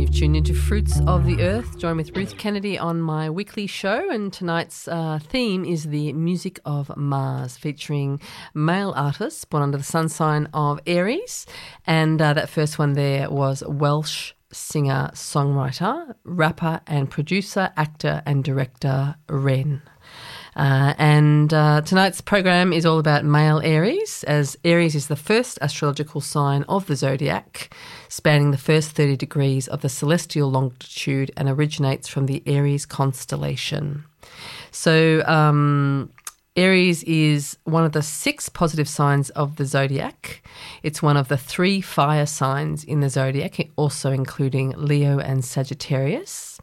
You've tuned into Fruits of the Earth. Join with Ruth Kennedy on my weekly show, and tonight's theme is the music of Mars, featuring male artists born under the sun sign of Aries. And that first one there was Welsh singer, songwriter, rapper and producer, actor and director Ren. Tonight's program is all about male Aries, as Aries is the first astrological sign of the zodiac, spanning the first 30 degrees of the celestial longitude and originates from the Aries constellation. So Aries is one of the 6 positive signs of the zodiac. It's one of the 3 fire signs in the zodiac, also including Leo and Sagittarius.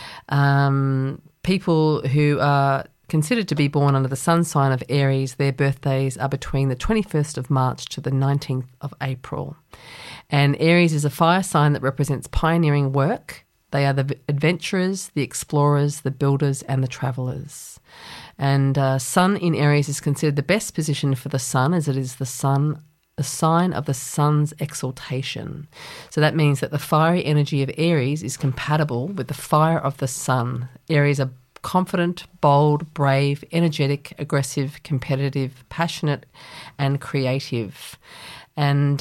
People who are considered to be born under the sun sign of Aries, their birthdays are between the 21st of March to the 19th of April. And Aries is a fire sign that represents pioneering work. They are the adventurers, the explorers, the builders and the travellers. And Sun in Aries is considered the best position for the sun, as it is the sign of the sun's exaltation. So that means that the fiery energy of Aries is compatible with the fire of the sun. Aries are confident, bold, brave, energetic, aggressive, competitive, passionate, and creative. And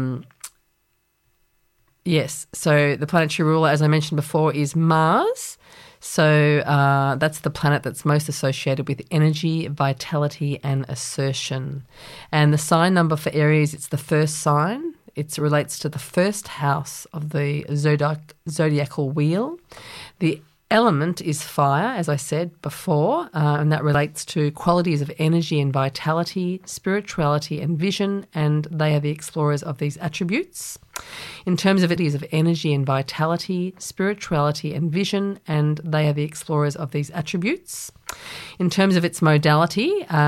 yes, so the planetary ruler, as I mentioned before, is Mars. So that's the planet that's most associated with energy, vitality, and assertion. And the sign number for Aries, it's the first sign. It relates to the first house of the zodiacal wheel. The element is fire, as I said before, and that relates to qualities of energy and vitality, spirituality and vision, and they are the explorers of these attributes. In terms of it is of energy and vitality, spirituality and vision, and they are the explorers of these attributes. In terms of its modality,